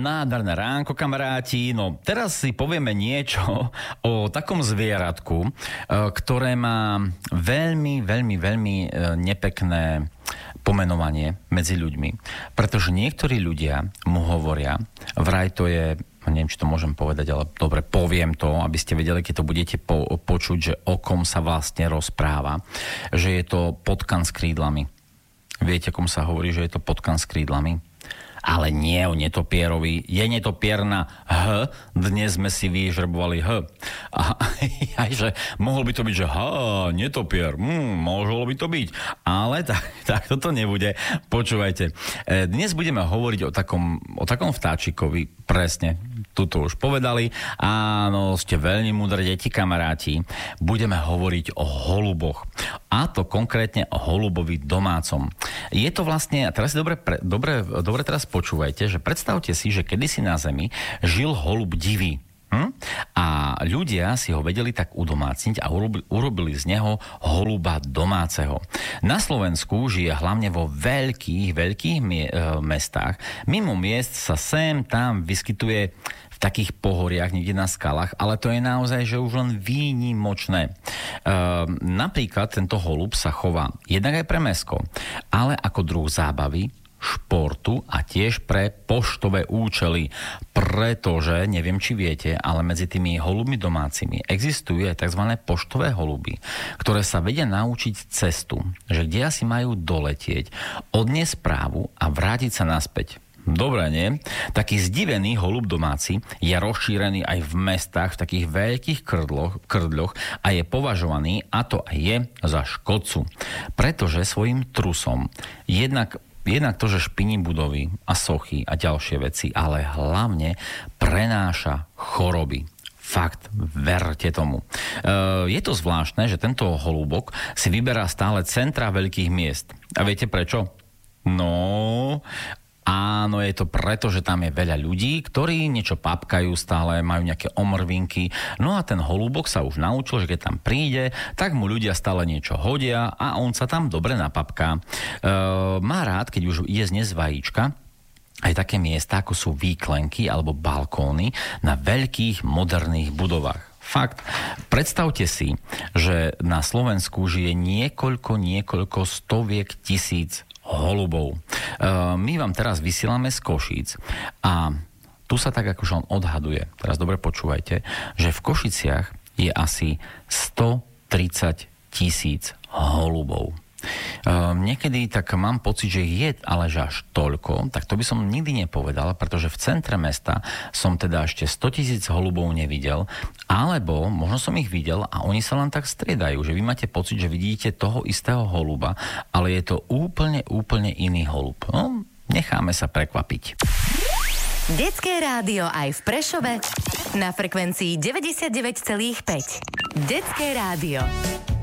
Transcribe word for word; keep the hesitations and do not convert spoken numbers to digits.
Nádherné ránko, kamaráti. No, teraz si povieme niečo o takom zvieratku, ktoré má veľmi, veľmi, veľmi nepekné pomenovanie medzi ľuďmi. Pretože niektorí ľudia mu hovoria, vraj to je, neviem, či to môžem povedať, ale dobre, poviem to, aby ste vedeli, keď to budete po- počuť, že o kom sa vlastne rozpráva, že je to potkan s krídlami. Viete, komu sa hovorí, že je to potkan s krídlami? Ale nie o netopierovi. Je netopier na H. Dnes sme si vyžrebovali H. A aj, že mohol by to byť, že H, netopier. Hmm, mohlo by to byť. Ale tak, tak toto nebude. Počúvajte. Dnes budeme hovoriť o takom, o takom vtáčikovi. Presne. Tuto už povedali. Áno, ste veľmi múdre deti, kamaráti. Budeme hovoriť o holuboch. A to konkrétne o holubovi domácom. Je to vlastne, a teraz si dobre, dobre, dobre teraz počúvajte, že predstavte si, že kedysi na Zemi žil holub divý. Hm? A ľudia si ho vedeli tak udomácniť a urobili, urobili z neho holuba domáceho. Na Slovensku žije hlavne vo veľkých, veľkých mie- mestách. Mimo miest sa sem tam vyskytuje v takých pohoriach, niekde na skalách, ale to je naozaj, že už len výnimočné. E, napríklad tento holub sa chová jednak aj pre mäsko, ale ako druh zábavy, športu a tiež pre poštové účely. Pretože, neviem, či viete, ale medzi tými holubmi domácimi existujú aj tzv. Poštové holuby, ktoré sa vedia naučiť cestu, že kde asi majú doletieť, odniesť správu a vrátiť sa naspäť. Dobre, nie? Taký zdivený holub domáci je rozšírený aj v mestách, v takých veľkých krdloch, krdľoch a je považovaný, a to aj je, za škodcu. Pretože svojim trusom jednak Jednak to, že špiní budovy a sochy a ďalšie veci, ale hlavne prenáša choroby. Fakt, verte tomu. E, je to zvláštne, že tento holúbok si vyberá stále centra veľkých miest. A viete prečo? No... Áno, je to preto, že tam je veľa ľudí, ktorí niečo papkajú stále, majú nejaké omrvinky. No a ten holúbok sa už naučil, že keď tam príde, tak mu ľudia stále niečo hodia a on sa tam dobre napapká. E, má rád, keď už ide zniesť vajíčka, aj také miesta, ako sú výklenky alebo balkóny na veľkých moderných budovách. Fakt. Predstavte si, že na Slovensku žije niekoľko, niekoľko stoviek tisíc holubov. My vám teraz vysielame z Košíc a tu sa tak akože on odhaduje, teraz dobre počúvajte, že v Košiciach je asi stotridsať tisíc holubov. Um, niekedy tak mám pocit, že je ale že až toľko, tak to by som nikdy nepovedal, pretože v centre mesta som teda ešte stotisíc holubov nevidel, alebo možno som ich videl a oni sa len tak striedajú, že vy máte pocit, že vidíte toho istého holuba, ale je to úplne, úplne iný holub. No, necháme sa prekvapiť. Detské rádio aj v Prešove na frekvencii deväťdesiatdeväť celá päť. Detské rádio.